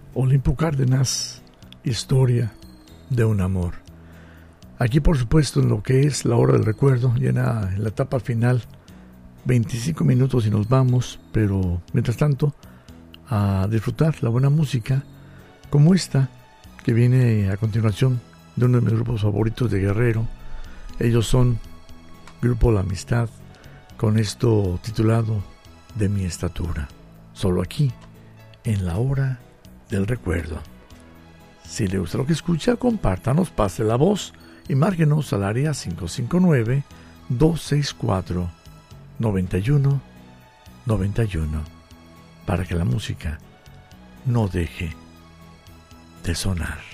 Olimpo Cárdenas, Historia de un amor. Aquí, por supuesto, en lo que es la hora del recuerdo, ya en la etapa final, 25 minutos y nos vamos, pero mientras tanto, a disfrutar la buena música, como esta, que viene a continuación de uno de mis grupos favoritos de Guerrero. Ellos son Grupo La Amistad, con esto titulado De mi estatura, solo aquí, en la hora del recuerdo. Si le gusta lo que escucha, compártanos, pase la voz y márquenos al área 559-264-9191 para que la música no deje de sonar.